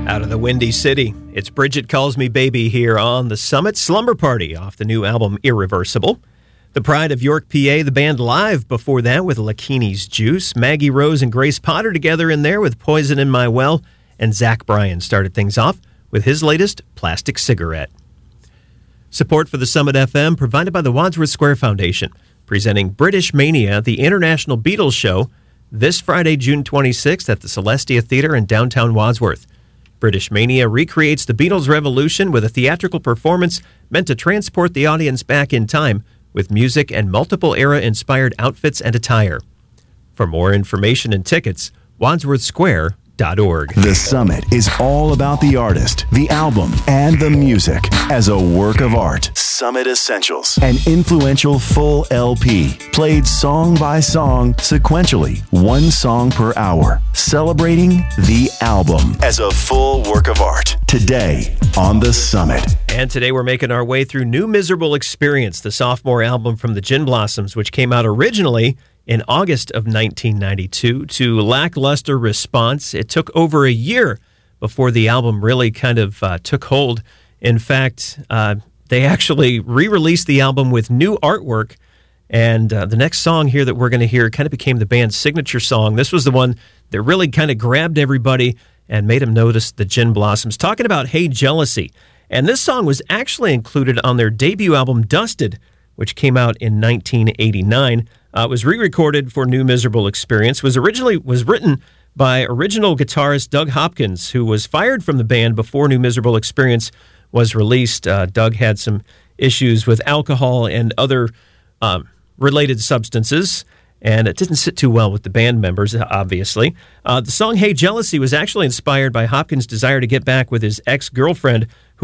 Out of the Windy City, it's Bridget Calls Me Baby here on the Summit Slumber Party off the new album Irreversible. The Pride of York, PA, the band live before that with Lakini's Juice. Maggie Rose and Grace Potter together in there with Poison in My Well. And Zach Bryan started things off with his latest, Plastic Cigarette. Support for the Summit FM provided by the Wadsworth Square Foundation, presenting British Mania, the International Beatles Show, this Friday, June 26th at the Celestia Theater in downtown Wadsworth. British Mania recreates the Beatles' revolution with a theatrical performance meant to transport the audience back in time with music and multiple era-inspired outfits and attire. For more information and tickets, wadsworthsquare.org. The Summit is all about the artist, the album, and the music as a work of art. Summit Essentials, an influential full LP, played song by song, sequentially, one song per hour, celebrating the album as a full work of art. Today on The Summit. And today we're making our way through New Miserable Experience, the sophomore album from the Gin Blossoms, which came out originally in August of 1992 to lackluster response. It took over a year before the album really kind of took hold. In fact, they actually re-released the album with new artwork, and the next song here that we're going to hear kind of became the band's signature song. This was the one that really kind of grabbed everybody and made them notice the Gin Blossoms. Talking about Hey Jealousy. And this song was actually included on their debut album, Dusted, which came out in 1989. It was re-recorded for New Miserable Experience. Was written by original guitarist Doug Hopkins, who was fired from the band before New Miserable Experience was released. Doug had some issues with alcohol and other related substances, and it didn't sit too well with the band members, obviously. The song Hey Jealousy was actually inspired by Hopkins' desire to get back with his ex-girlfriend,